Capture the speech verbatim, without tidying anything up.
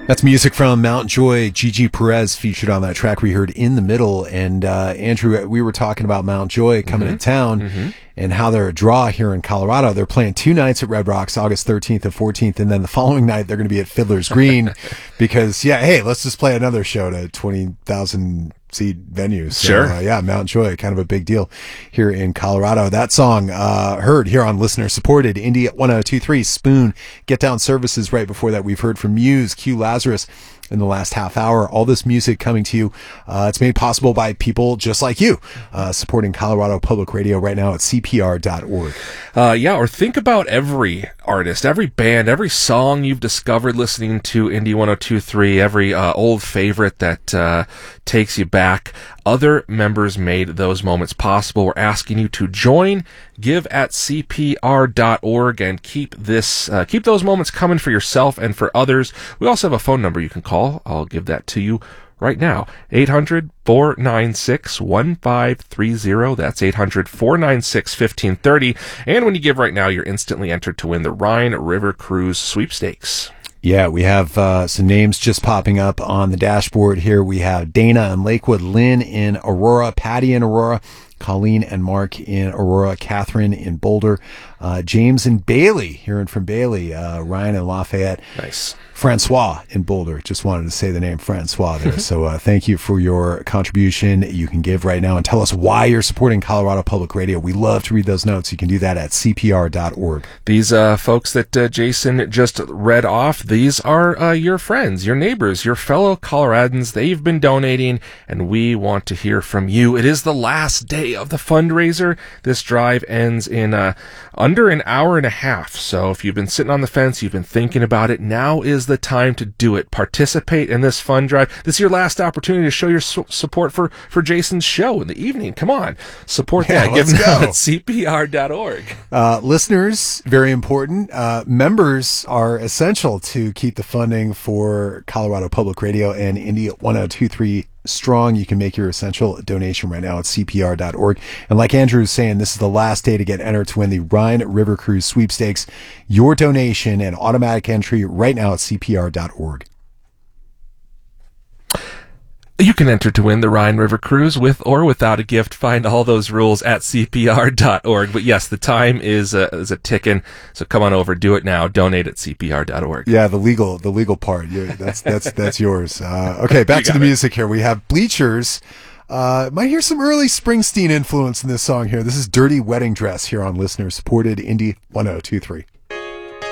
That's music from Mount Joy. Gigi Perez featured on that track we heard in the middle. And uh, Andrew, we were talking about Mount Joy coming Mm-hmm. to town Mm-hmm. and how they're a draw here in Colorado. They're playing two nights at Red Rocks, August thirteenth and fourteenth, and then the following night they're going to be at Fiddler's Green because, yeah, hey, let's just play another show to twenty thousand seat venues. So, Sure. Uh, yeah, Mount Joy, kind of a big deal here in Colorado. That song uh, heard here on listener supported Indy at one oh two three Spoon Get Down Services. Right before that, we've heard from Muse, Q Lazarus in the last half hour. All this music coming to you. Uh, it's made possible by people just like you, uh, supporting Colorado Public Radio right now at C P R dot org. Uh, yeah, or think about every artist, every band, every song you've discovered listening to Indy one oh two point three, every uh, old favorite that uh, takes you back. Other members made those moments possible. We're asking you to join, give at C P R dot org, and keep this, uh, keep those moments coming for yourself and for others. We also have a phone number you can call. I'll give that to you right now. eight hundred, four nine six, one five three zero. That's eight hundred, four nine six, one five three zero. And when you give right now, you're instantly entered to win the Rhine River Cruise Sweepstakes. Yeah, we have uh, some names just popping up on the dashboard here. We have Dana in Lakewood, Lynn in Aurora, Patty in Aurora, Colleen and Mark in Aurora, Catherine in Boulder, uh, James in Bailey, hearing from Bailey, uh, Ryan in Lafayette. Nice. Francois in Boulder. Just wanted to say the name Francois there. So uh, thank you for your contribution. You can give right now and tell us why you're supporting Colorado Public Radio. We love to read those notes. You can do that at C P R dot org. These uh, folks that uh, Jason just read off, these are uh, your friends, your neighbors, your fellow Coloradans. They've been donating, and we want to hear from you. It is the last day of the fundraiser. This drive ends in uh, under an hour and a half. So if you've been sitting on the fence, you've been thinking about it, now is the time to do it. Participate in this fund drive. This is your last opportunity to show your su- support for, for Jason's show in the evening. Come on, support Yeah, that. Give let's them go. at C P R dot org. Uh, listeners, very important. Uh, members are essential to keep the funding for Colorado Public Radio and Indy one oh two point three strong. You can make your essential donation right now at C P R dot org. And like Andrew was saying, this is the last day to get entered to win the Rhine River Cruise Sweepstakes. Your donation and automatic entry right now at C P R dot org. You can enter to win the Rhine River Cruise with or without a gift. Find all those rules at C P R dot org. But yes, the time is a, is a ticking. So come on over, do it now. Donate at C P R dot org. Yeah, the legal, the legal part. Yeah, that's that's that's yours. Uh, okay, back to the it. music here. We have Bleachers. Uh, might hear some early Springsteen influence in this song here. This is Dirty Wedding Dress here on listener supported Indy one oh two point three.